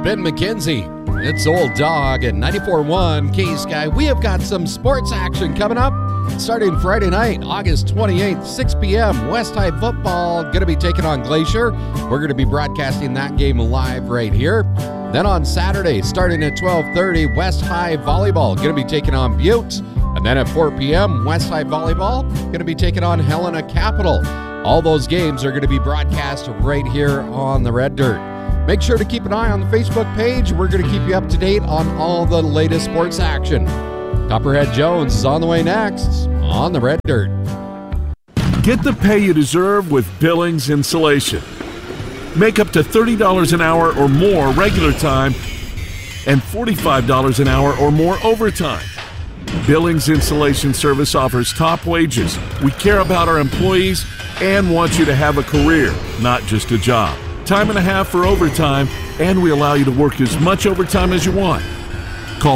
Ben McKenzie. It's Old Dog at 94.1 K-Sky. We have got some sports action coming up. Starting Friday night, August 28th, 6 p.m., West High football going to be taking on Glacier. We're going to be broadcasting that game live right here. Then on Saturday, starting at 12:30, West High volleyball going to be taking on Butte. And then at 4 p.m., West High volleyball going to be taking on Helena Capital. All those games are going to be broadcast right here on the Red Dirt. Make sure to keep an eye on the Facebook page. We're going to keep you up to date on all the latest sports action. Copperhead Jones is on the way next on the Red Dirt. Get the pay you deserve with Billings Insulation. Make up to $30 an hour or more regular time and $45 an hour or more overtime. Billings Insulation Service offers top wages. We care about our employees and want you to have a career, not just a job. Time and a half for overtime, and we allow you to work as much overtime as you want. Call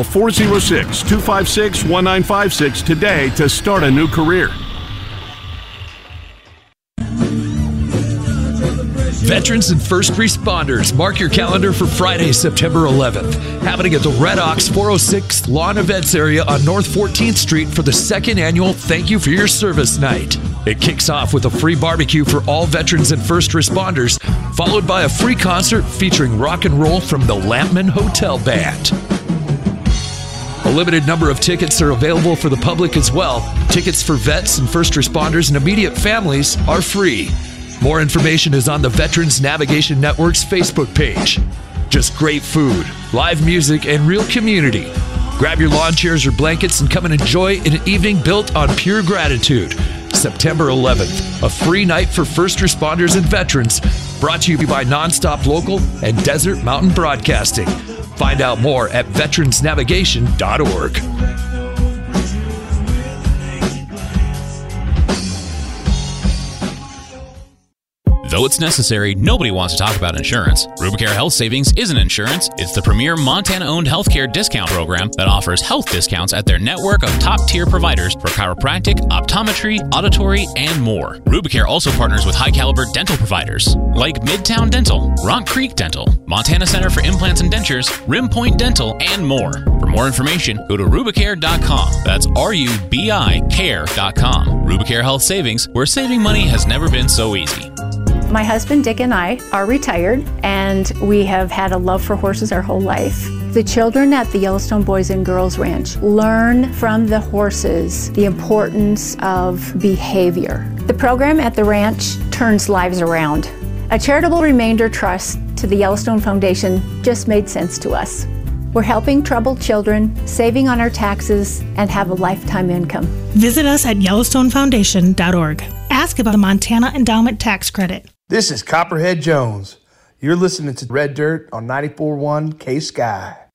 406-256-1956 today to start a new career. Veterans and first responders, mark your calendar for Friday, September 11th. Happening at the Red Ox 406 Lawn Events area on North 14th Street for the second annual Thank You for Your Service Night. It kicks off with a free barbecue for all veterans and first responders, followed by a free concert featuring rock and roll from the Lampman Hotel Band. A limited number of tickets are available for the public as well. Tickets for vets and first responders and immediate families are free. More information is on the Veterans Navigation Network's Facebook page. Just great food, live music, and real community. Grab your lawn chairs or blankets and come and enjoy an evening built on pure gratitude. September 11th, a free night for first responders and veterans, brought to you by Nonstop Local and Desert Mountain Broadcasting. Find out more at veteransnavigation.org. Though it's necessary, nobody wants to talk about insurance. Rubicare Health Savings isn't insurance. It's the premier Montana-owned healthcare discount program that offers health discounts at their network of top-tier providers for chiropractic, optometry, auditory, and more. Rubicare also partners with high-caliber dental providers like Midtown Dental, Rock Creek Dental, Montana Center for Implants and Dentures, Rim Point Dental, and more. For more information, go to rubicare.com. That's RUBICare.com. Rubicare Health Savings, where saving money has never been so easy. My husband Dick and I are retired, and we have had a love for horses our whole life. The children at the Yellowstone Boys and Girls Ranch learn from the horses the importance of behavior. The program at the ranch turns lives around. A charitable remainder trust to the Yellowstone Foundation just made sense to us. We're helping troubled children, saving on our taxes, and have a lifetime income. Visit us at YellowstoneFoundation.org. Ask about a Montana Endowment Tax Credit. This is Copperhead Jones. You're listening to Red Dirt on 94.1 K-Sky.